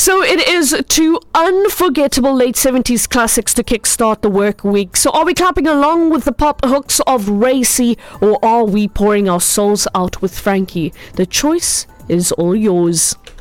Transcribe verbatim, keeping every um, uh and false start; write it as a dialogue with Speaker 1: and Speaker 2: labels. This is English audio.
Speaker 1: So it is two unforgettable late seventies classics to kickstart the work week. So are we clapping along with the pop hooks of Racy, or are we pouring our souls out with Frankie? The choice is all yours.